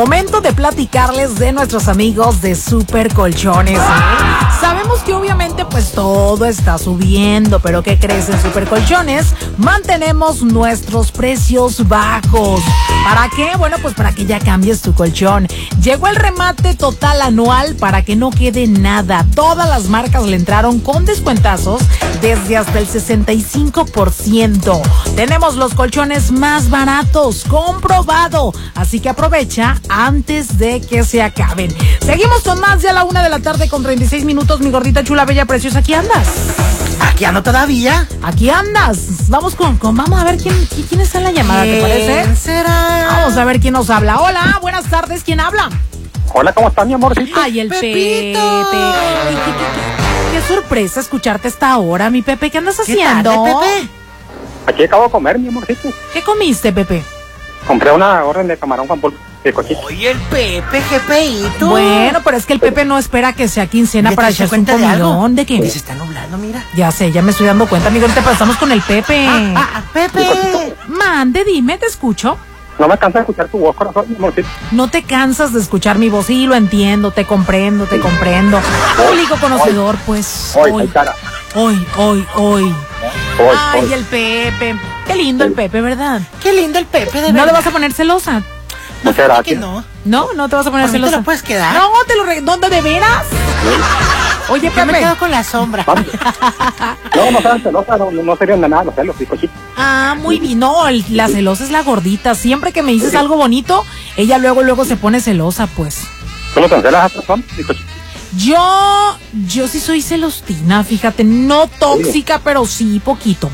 Momento de platicarles de nuestros amigos de Super Colchones, ¿eh? Sabemos que obviamente pues todo está subiendo, pero ¿qué crees? En Super Colchones mantenemos nuestros precios bajos. ¿Para qué? Bueno, pues para que ya cambies tu colchón. Llegó el remate total anual para que no quede nada. Todas las marcas le entraron con descuentazos desde hasta el 65%. Tenemos los colchones más baratos, comprobado. Así que aprovecha antes de que se acaben. Seguimos con más de a la 1:36 p.m, mi gordita chula, bella, preciosa. ¿Aquí andas? ¿Aquí ando todavía? Aquí andas. Vamos vamos a ver quién está en la llamada, ¿te parece? ¿Quién será? Vamos a ver quién nos habla. Hola, buenas tardes, ¿quién habla? Hola, ¿cómo está mi amorcito? Ay, el Pepito. Pepe. Qué sorpresa escucharte a esta hora, mi Pepe. ¿Qué andas haciendo? ¿Qué tarde, Pepe? Aquí acabo de comer, mi amorcito. ¿Qué comiste, Pepe? Compré una orden de camarón con polvo de cochito. Oye, el Pepe, qué peito. Bueno, pero es que el Pepe no espera que sea quincena ¿Ya para te diste echarse un cuenta de algo? comidón. ¿De qué? Que se está nublando, mira. Ya sé, ya me estoy dando cuenta, amigo. Ahorita pasamos con el Pepe. Pepe. Mande, dime, te escucho. No me cansa de escuchar tu voz, corazón, mi amorcito. No te cansas de escuchar mi voz. Sí, lo entiendo, te comprendo. Público conocedor, pues. Hoy, cara. Hoy. Hoy. Ay, el Pepe. Qué lindo el Pepe, ¿verdad? Qué lindo el Pepe, de verdad. ¿No le vas a poner celosa? No, será fíjate que que- no. No te vas a poner ¿Por mí te celosa. lo puedes quedar? No, ¿dónde de veras? Oye, Yo me Pepe. quedo con la sombra. Vamos. No sean celosas, no serían de nada los celos, mi cochito. Ah, muy bien. No, la celosa es la gordita. Siempre que me dices algo bonito, ella luego se pone celosa, pues. ¿Tú no te celas a esa persona, mi cochito? Yo sí soy celostina, fíjate, no tóxica, pero sí poquito,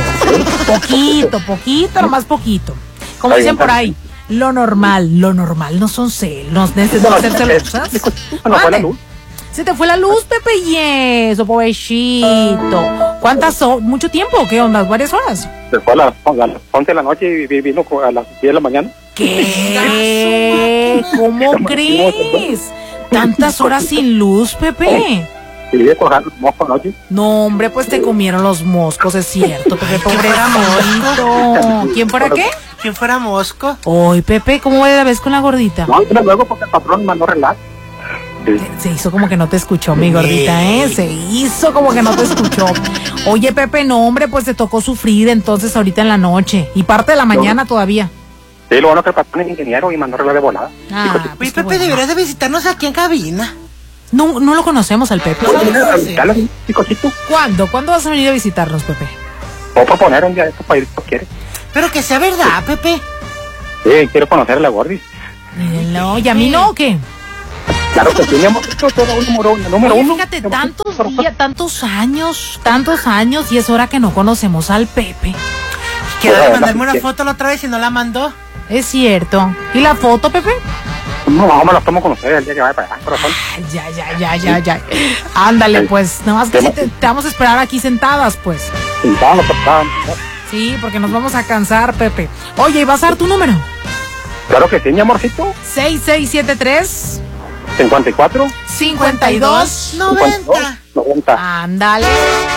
nomás poquito. Como Está dicen bien, por ahí, lo normal no son celos, necesitan ser celosas. Mi cochito, se nos fue la luz. Se te fue la luz, Pepe, y eso, pobrecito. ¿Cuántas horas? ¿Mucho tiempo? ¿Qué onda? ¿Varias horas? Se fue a las 11 de la noche y vino a las 10 de la mañana. ¿Qué? ¿Cómo crees? ¿Tantas horas sin luz, Pepe? Y vive cojar los moscos anoche. No, hombre, pues te comieron los moscos, es cierto, Pepe, pobre amorito. ¿Quién fuera qué? ¿Quién fuera Mosco? Oy, Pepe, ¿cómo va la vez con la gordita? No, pero luego porque el patrón mandó relax. Se hizo como que no te escuchó, mi gordita, ¿eh? Se hizo como que no te escuchó. Oye, Pepe, no, hombre, pues te tocó sufrir entonces ahorita en la noche y parte de la mañana todavía. Sí, lo bueno que el patrón es ingeniero y mandó relax de volada. Ah, Oye, pues qué Pepe, bueno. deberías de visitarnos aquí en cabina. No lo conocemos al Pepe. Mi cochito. ¿Cuándo? ¿Cuándo vas a venir a visitarnos, Pepe? Puedo proponer un día de estos para ir si quiere. Pero que sea verdad, Pepe. Sí, quiero conocer a la gordis. Mírenlo, ¿y a mí no o qué? Claro que sí, mi amor, todo número Oye, uno. fíjate, tantos años, y es hora que no conocemos al Pepe. Quedó de mandarme una foto la otra vez y no la mandó. Es cierto. ¿Y la foto, Pepe? No, me las tomo con ustedes el día que vaya para allá, corazón. Ya. Ándale, pues, nada más que sí te vamos a esperar aquí sentadas, pues. Sentado, tocado. Sí, porque nos vamos a cansar, Pepe. Oye, ¿y vas a dar tu número? Claro que sí, mi amorcito. 6673 54 52 90. 90. Ándale.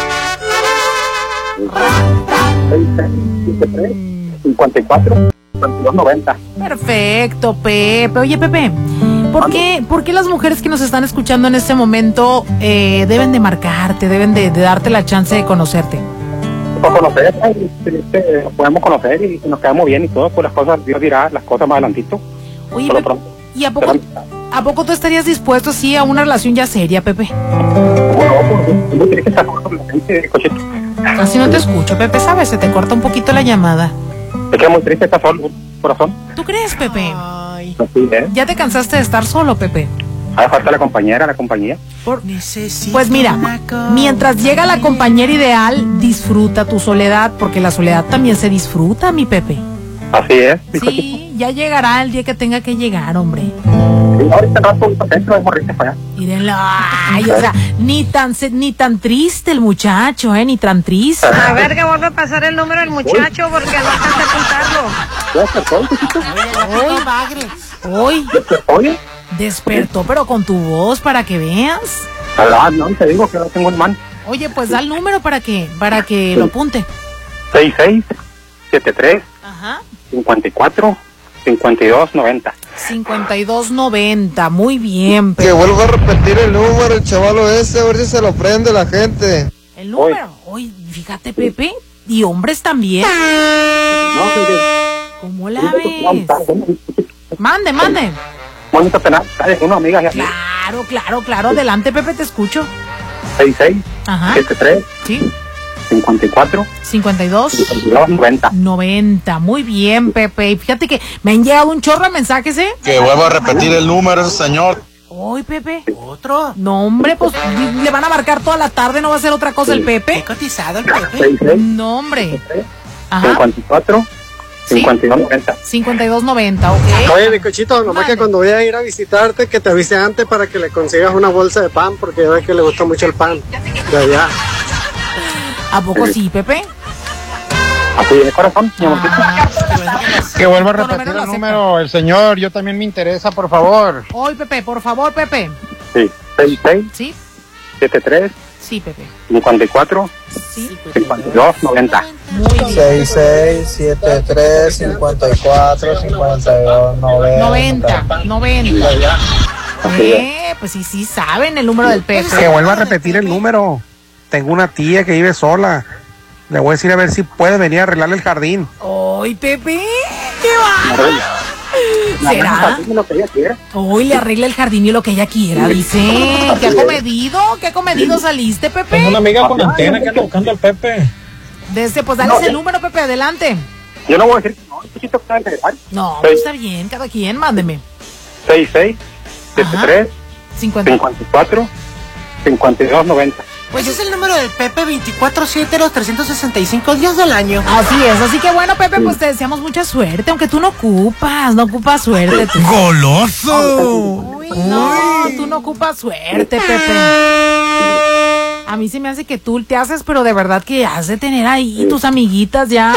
73 54 52 90. Perfecto, Pepe. Oye, Pepe, ¿por qué las mujeres que nos están escuchando en este momento deben de marcarte, deben de darte la chance de conocerte? Por conocer, nos podemos conocer y nos quedamos bien y todo, pues las cosas, Dios dirá las cosas más adelantito. Oye, Por lo Pepe, pronto. ¿y a poco tú estarías dispuesto así a una relación ya seria, Pepe? No, pues, tienes que estar con la gente, cochito. Así no te escucho, Pepe, ¿sabes? Se te corta un poquito la llamada. Es que es muy triste estar solo, corazón. ¿Tú crees, Pepe? Ay, Así es. ¿Ya te cansaste de estar solo, Pepe? Hace falta la compañía. necesito Pues mira, una compañía. mientras llega la compañera ideal, disfruta tu soledad, porque la soledad también se disfruta, mi Pepe. Así es. Sí, ya llegará el día que tenga que llegar, hombre. Y ahorita en rato dentro de morrirte para allá. Mírenlo, ay, o sea, ni tan triste el muchacho, ni tan triste. A ver que vuelve a pasar el número del muchacho porque no alcanza a apuntarlo. ¿Ya despertó, cochito? Oye, bagre. Hoy Oye, despertó, pero con tu voz para que veas. no, te digo que no tengo un man. Oye, pues da el número para que lo apunte. 66 73 Ajá. 54 5290. 5290, muy bien, Que Pepe. vuelva a repetir el número, el chavalo ese, a ver si se lo prende la gente. El número. Hoy, fíjate, Pepe. Y hombres también. ¿Cómo la ves? Mande. Bonito penal, una amiga ya. Claro. Adelante, Pepe, te escucho. 66, Ajá. 73, Sí. 54, 52. 90. 90. Muy bien, Pepe. Y fíjate que me han llegado un chorro de mensajes, ¿eh? Que vuelva a repetir el número ese señor. Hoy, Pepe. ¿Otro? No, hombre, pues le van a marcar toda la tarde, ¿no va a ser otra cosa el ¿Qué Pepe? cotizado el Pepe? 66, No, hombre. Ajá. 54, 52, 90. 5290, ok. Oye, Bicochito, nomás que cuando voy a ir a visitarte, que te avise antes para que le consigas una bolsa de pan, porque ya ves que le gusta mucho el pan de allá. ¿A poco sí, Pepe? Así de corazón, mi amorcito. Que vuelva a Por lo repetir menos el lo número, el señor. Yo también me interesa, por favor. Hoy, Pepe, por favor, Pepe. Sí, 66, ¿Sí? 73, Sí, Pepe. 54, Sí. 52, 90. Muy bien. 66, 73, 54, 52, 90. 90. Pues sí saben el número del Pepe. Que vuelva a repetir el número. Tengo una tía que vive sola. Le voy a decir a ver si puede venir a arreglarle el jardín. Hoy, Pepe. ¿Qué va? ¿Será? Lo que ella quiera. Hoy le arregla el jardín y lo que ella quiera, dice. ¿Qué ha comedido saliste, Pepe? Una amiga con antena que anda buscando al Pepe. Pues dale ese número, Pepe, adelante. Yo no voy a decir que no, Bicochito, que está interesante. No, pues está bien, cada quien, mándeme. 66, 73, 50. 54, 52, 90. Pues es el número del Pepe 24/7 los 365 días del año. Así es, así que bueno, Pepe, pues te deseamos mucha suerte, aunque tú no ocupas suerte. Tú. ¡Goloso! Uy, no, tú no ocupas suerte, Pepe. A mí se me hace que tú te haces, pero de verdad que has de tener ahí tus amiguitas ya.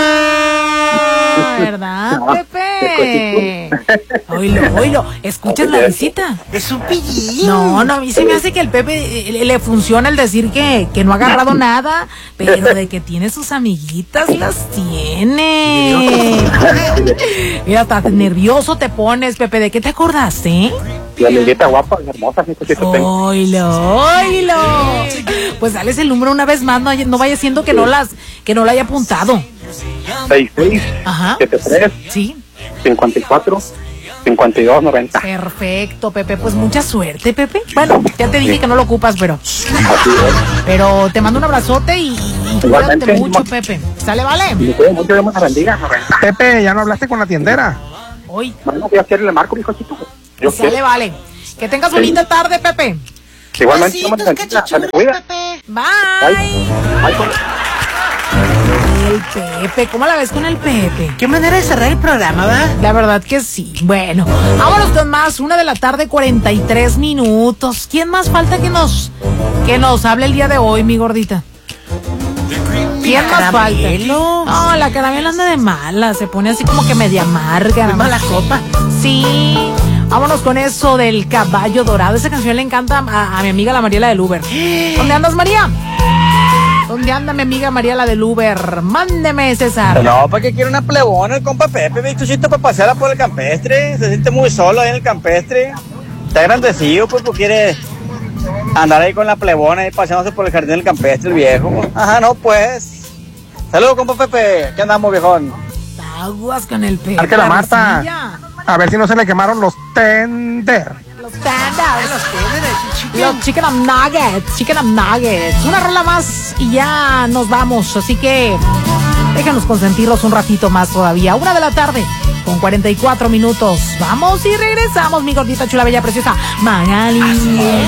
¿Verdad, Pepe? Oílo, escuchas la visita. Es un pillín. No, a mí se me hace que el Pepe le funciona el decir que no ha agarrado nada, pero de que tiene sus amiguitas, las tiene. Mira, hasta nervioso te pones, Pepe. ¿De qué te acordaste? La amiguita guapa, hermosa, Bicochito, tengo. Oílo. Pues dales el número una vez más, no vaya siendo que no la haya apuntado. 66, Ajá. 73, Sí. 54, 52, 90. Perfecto, Pepe. Pues mucha suerte, Pepe. Bueno, ya te dije que no lo ocupas, pero te mando un abrazote y cuídate Igualmente, mucho, Pepe. ¿Sale, vale? Me cuida mucho, Dios me la bendiga. Pepe, ¿ya no hablaste con la tiendera? Hoy. Bueno, voy a hacerle el marco, Bicochito. Yo Sale, quiero. vale. Que tengas bonita tarde, Pepe. Igualmente, Dios me la bendiga. Se me cuida. Pepe. Bye. Bye. El Pepe, ¿cómo la ves con el Pepe? Qué manera de cerrar el programa, ¿va? La verdad que sí. Bueno, vámonos con más. 1:43 p.m. ¿Quién más falta que nos hable el día de hoy, mi gordita? ¿Quién más falta? Caramelo. No, la Caramelo anda de mala. Se pone así como que media amarga. Muy mala copa. Sí. Vámonos con eso del Caballo Dorado. Esa canción le encanta a mi amiga la Mariela del Uber. ¿Dónde andas, María? ¿Dónde anda mi amiga María la del Uber? Mándeme, César. No, ¿para qué quiere una plebona el compa Pepe, Bicochito, para pasearla por el campestre? Se siente muy solo ahí en el campestre. Está grandecido, pues quiere andar ahí con la plebona ahí paseándose por el jardín del campestre, el viejo. Ajá, no, pues. Saludos, compa Pepe. ¿Qué andamos, viejón? Aguas con el Pepe. Al que la mata. Arcilla. A ver si no se le quemaron los tender. Los tenders. Los chicken and nuggets. Una rola más y ya nos vamos. Así que déjanos consentirlos un ratito más todavía. 1:00 p.m. con 44 minutos. Vamos y regresamos, mi gordita chula, bella, preciosa Magali.